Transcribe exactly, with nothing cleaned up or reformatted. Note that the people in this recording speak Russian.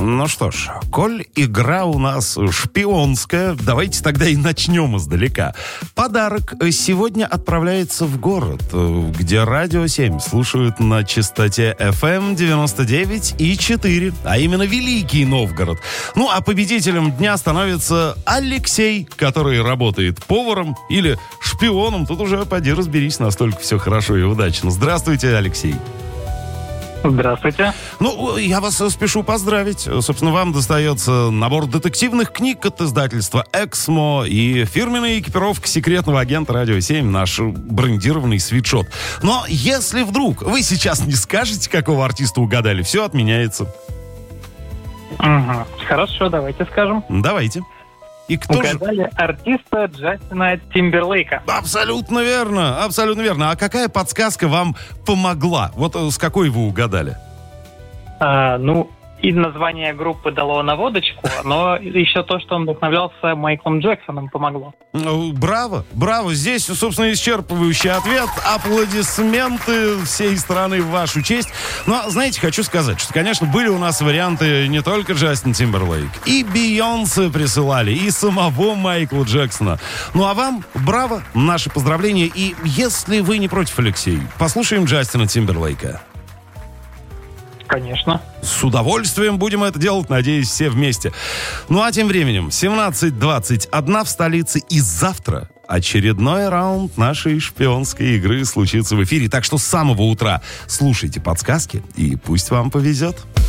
Ну что ж, коль игра у нас шпионская, давайте тогда и начнем издалека. Подарок сегодня отправляется в город, где Радио семь слушают на частоте эф эм девяносто девять и четыре, а именно Великий Новгород. Ну, а победителем дня становится Алексей, который работает поваром или шпионом. Тут уже поди разберись, настолько все хорошо и удачно. Здравствуйте, Алексей. Здравствуйте. Ну, я вас спешу поздравить. Собственно, вам достается набор детективных книг от издательства «Эксмо» и фирменная экипировка секретного агента «Радио семь», наш брендированный свитшот. Но если вдруг вы сейчас не скажете, какого артиста угадали, все отменяется. Угу. Хорошо, давайте скажем. Давайте. И кто Угадали же... артиста Джастина Тимберлейка. Абсолютно верно, абсолютно верно. А какая подсказка вам помогла? Вот с какой вы угадали? А, ну, и название группы дало наводочку, но еще то, что он вдохновлялся Майклом Джексоном, помогло. Ну, браво, браво. Здесь, собственно, исчерпывающий ответ. Аплодисменты всей страны в вашу честь. Но, знаете, хочу сказать, что, конечно, были у нас варианты не только Джастин Тимберлейк. И Бейонсе присылали, и самого Майкла Джексона. Ну, а вам браво, наши поздравления. И если вы не против, Алексей, послушаем Джастина Тимберлейка. Конечно. С удовольствием будем это делать, надеюсь, все вместе. Ну а тем временем семнадцать двадцать один в столице, и завтра очередной раунд нашей шпионской игры случится в эфире. Так что с самого утра слушайте подсказки, и пусть вам повезет.